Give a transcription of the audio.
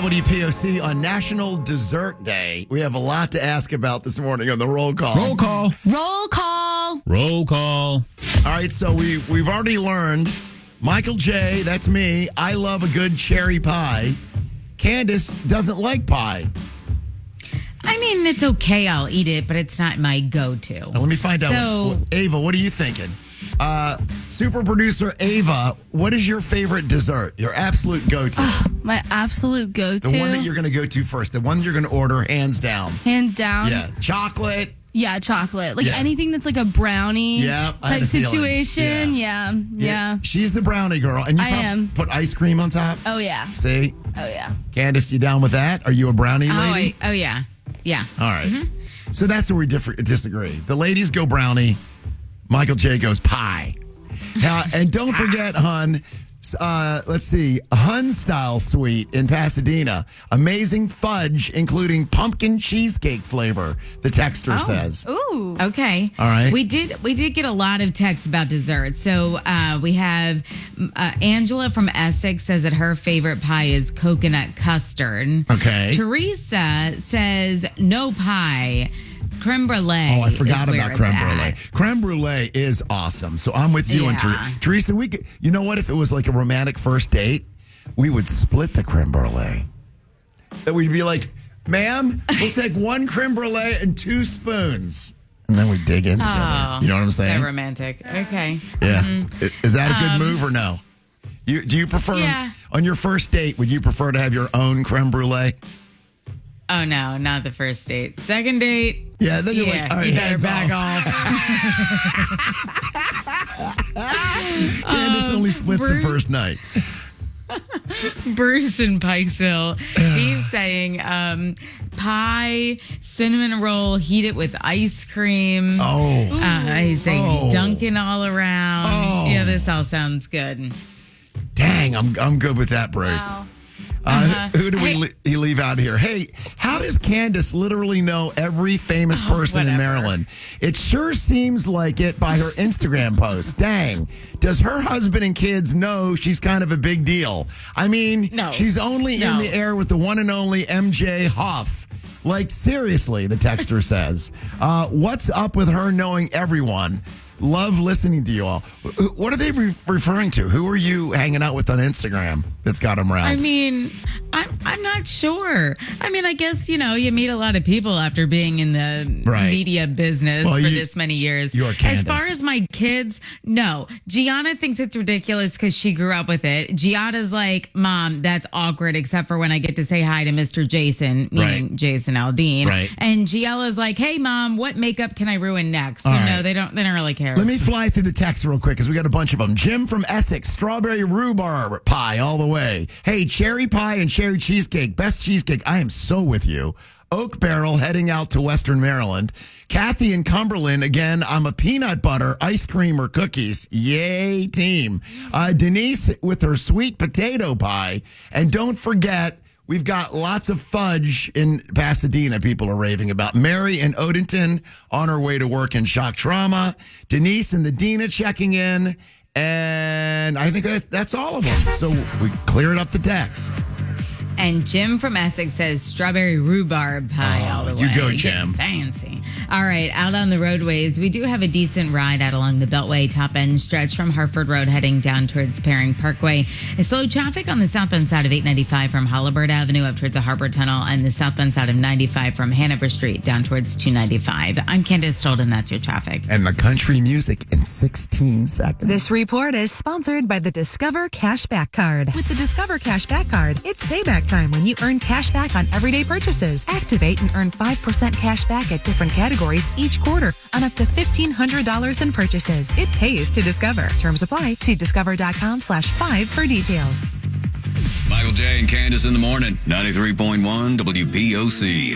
WPOC on National Dessert Day. We have a lot to ask about this morning on the roll call. Roll call. Roll call. Roll call. All right, so we've already learned. Michael J., that's me. I love a good cherry pie. Candace doesn't like pie. I mean, it's okay. I'll eat it, but it's not my go-to. Now, let me find out. Ava, what are you thinking? Super producer Ava, what is your favorite dessert? Your absolute go-to? My absolute go-to. The one that you're going to go to first. The one you're going to order hands down. Hands down. Yeah. Chocolate. Yeah, chocolate. Like anything that's like a brownie type situation. Yeah. She's the brownie girl. And you I am. Put ice cream on top? Oh, yeah. See? Oh, yeah. Candace, you down with that? Are you a brownie lady? Oh, yeah. Yeah. All right. So that's where we disagree. The ladies go brownie. Michael J goes pie. And don't forget, Hun, let's see, Hun Style Sweet in Pasadena. Amazing fudge, including pumpkin cheesecake flavor, the texter says. Ooh. Okay. All right. We did get a lot of texts about desserts. So we have Angela from Essex says that her favorite pie is coconut custard. Okay. Teresa says no pie. Creme brulee. Oh, I forgot is about where creme it's brulee. at. Creme brulee is awesome. So I'm with you and Yeah. Teresa. We could, you know what? If it was like a romantic first date, we would split the creme brulee. And we'd be like, ma'am, we'll take one creme brulee and 2 spoons. And then we dig in together. You know what I'm saying? So romantic. Okay. Yeah. Is that a good move or no? Do you prefer, on your first date, would you prefer to have your own creme brulee? Oh, no, not the first date. Second date. Yeah, then you're like, all right, you better hands back off. Candace only splits the first night. Bruce in Pikesville, he's saying pie, cinnamon roll, heat it with ice cream. He's saying Dunkin' all around. Yeah, this all sounds good. Dang, I'm good with that, Bruce. Wow. Who do we leave out here? Hey, how does Candace literally know every famous person in Maryland? It sure seems like it by her Instagram posts. Dang. Does her husband and kids know she's kind of a big deal? I mean, she's only in the air with the one and only MJ Huff. Like, seriously, the texter says. What's up with her knowing everyone? Love listening to you all. What are they referring to? Who are you hanging out with on Instagram that's got them around? I mean, I'm not sure. I mean, I guess, you meet a lot of people after being in the media business for this many years. You're Candace. As far as my kids, no. Gianna thinks it's ridiculous because she grew up with it. Gianna's like, Mom, that's awkward except for when I get to say hi to Mr. Jason, meaning Jason Aldean. Right. And Gialla's like, hey, Mom, what makeup can I ruin next? So no, they don't really care. Let me fly through the text real quick because we got a bunch of them. Jim from Essex, strawberry rhubarb pie all the way. Hey, cherry pie and cherry cheesecake. Best cheesecake. I am so with you. Oak Barrel heading out to Western Maryland. Kathy in Cumberland, again, I'm a peanut butter, ice cream, or cookies. Yay, team. Denise with her sweet potato pie. And don't forget, we've got lots of fudge in Pasadena people are raving about. Mary in Odenton on her way to work in shock trauma. Denise and the Dina checking in. And I think that's all of them. So we cleared up the text. And Jim from Essex says strawberry rhubarb pie all the way. You go, Jim. Fancy. All right, out on the roadways, we do have a decent ride out along the Beltway top end stretch from Harford Road heading down towards Paring Parkway. A slow traffic on the southbound side of 895 from Halliburton Avenue up towards the Harbor Tunnel and the southbound side of 95 from Hanover Street down towards 295. I'm Candace Stolden. That's your traffic. And the country music in 16 seconds. This report is sponsored by the Discover Cashback Card. With the Discover Cashback Card, it's payback time when you earn cash back on everyday purchases. Activate and earn 5% cash back at different categories each quarter on up to $1,500 in purchases. It pays to Discover. Terms apply. See discover.com/5 for details. Michael J. and Candace in the morning. 93.1 WPOC.